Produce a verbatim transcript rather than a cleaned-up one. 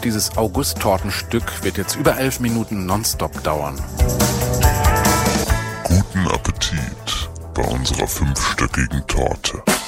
dieses August-Tortenstück wird jetzt über elf Minuten nonstop dauern. Guten Appetit bei unserer fünfstöckigen Torte.